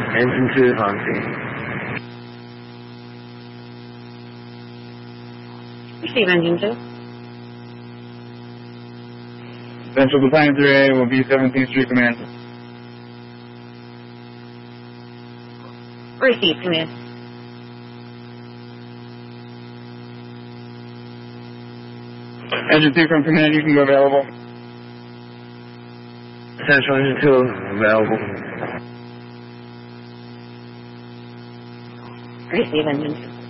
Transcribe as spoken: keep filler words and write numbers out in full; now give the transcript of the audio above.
Engine two is on scene. Receive engine two. Central Battalion three A will be seventeenth Street Command. Receive, command. Engine two from command, you can go available. Central engine two available. Receive engine two.